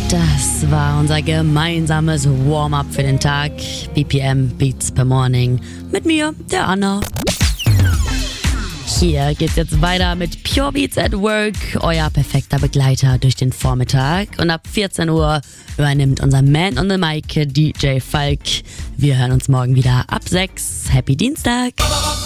Das war unser gemeinsames Warm-up für den Tag. BPM Beats per Morning. Mit mir, der Anna. Hier geht's jetzt weiter mit Pure Beats at Work, euer perfekter Begleiter durch den Vormittag. Und ab 14 Uhr übernimmt unser Man on the Mic, DJ Falk. Wir hören uns morgen wieder ab 6. Happy Dienstag!